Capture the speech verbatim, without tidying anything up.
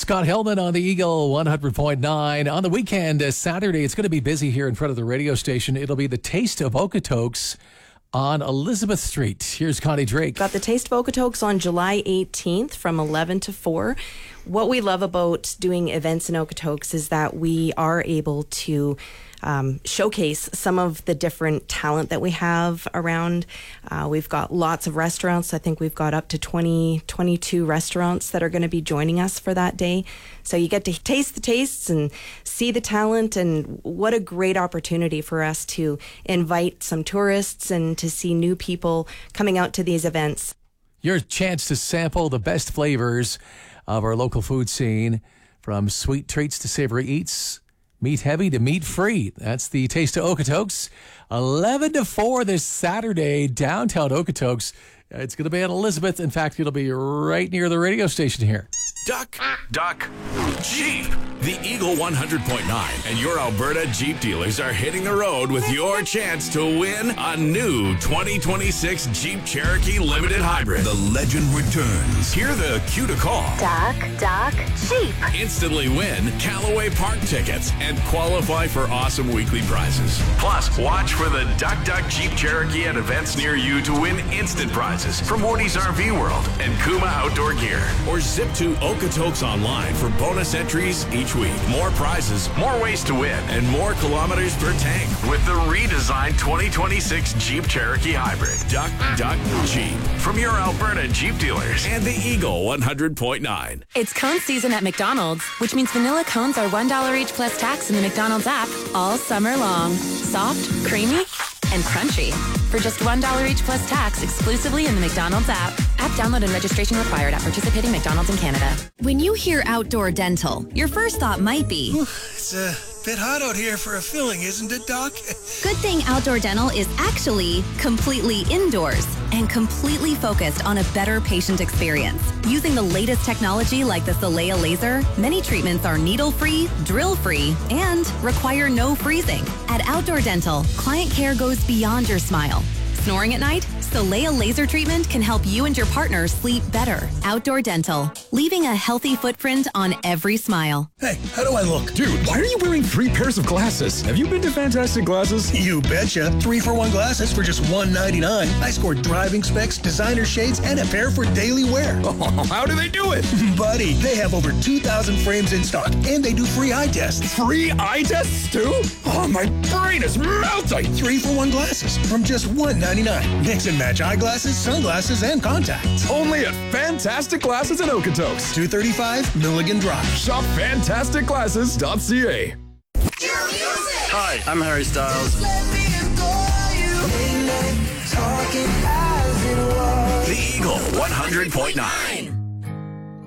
Scott Hellman on the Eagle one hundred point nine. On the weekend, uh, Saturday, it's going to be busy here in front of the radio station. It'll be the Taste of Okotoks on Elizabeth Street. Here's Connie Drake. Got the Taste of Okotoks on July eighteenth from eleven to four. What we love about doing events in Okotoks is that we are able to um, showcase some of the different talent that we have around. Uh, we've got lots of restaurants. I think we've got up to twenty, twenty-two restaurants that are going to be joining us for that day. So you get to taste the tastes and see the talent, and what a great opportunity for us to invite some tourists and to see new people coming out to these events. Your chance to sample the best flavors of our local food scene, from sweet treats to savory eats, meat heavy to meat free. That's the Taste of Okotoks. eleven to four this Saturday, downtown Okotoks. It's going to be at Elizabeth. In fact, it'll be right near the radio station here. Duck, duck, Jeep. The Eagle one hundred point nine and your Alberta Jeep dealers are hitting the road with your chance to win a new twenty twenty-six Jeep Cherokee Limited Hybrid. The legend returns. Hear the cue to call. Duck, duck, Jeep. Instantly win Callaway Park tickets and qualify for awesome weekly prizes. Plus, watch for the Duck, Duck Jeep Cherokee at events near you to win instant prizes from Moody's R V World and Kuma Outdoor Gear. Or zip to Okotoks online for bonus entries each week. More prizes, more ways to win, and more kilometers per tank with the redesigned twenty twenty-six Jeep Cherokee Hybrid. Duck, duck, Jeep. From your Alberta Jeep dealers and the Eagle one hundred point nine. It's cone season at McDonald's, which means vanilla cones are one dollar each plus tax in the McDonald's app all summer long. Soft, creamy, and crunchy. For just one dollar each plus tax exclusively in the McDonald's app. App download and registration required at participating McDonald's in Canada. When you hear outdoor dental, your first thought might be, It's a bit hot out here for a filling, isn't it, Doc? good thing outdoor dental is actually completely indoors and completely focused on a better patient experience. Using the latest technology like the Solea laser, many treatments are needle-free, drill-free, and require no freezing. At Outdoor Dental, client care goes beyond your smile. Snoring at night? Solea laser treatment can help you and your partner sleep better. Outdoor Dental, leaving a healthy footprint on every smile. Hey, how do I look? Dude, why are you wearing three pairs of glasses? Have you been to Fantastic Glasses? You betcha. Three for one glasses for just one ninety-nine. I scored driving specs, designer shades, and a pair for daily wear. Oh, how do they do it? Buddy, they have over two thousand frames in stock, and they do free eye tests. Free eye tests, too? Oh, my brain is melting. Three for one glasses from just one ninety-nine. Mix and match eyeglasses, sunglasses, and contacts. Only at Fantastic Glasses in Okotoks. two thirty-five Milligan Drive. Shop fantastic glasses dot c a. Hi, I'm Harry Styles. The Eagle one hundred point nine.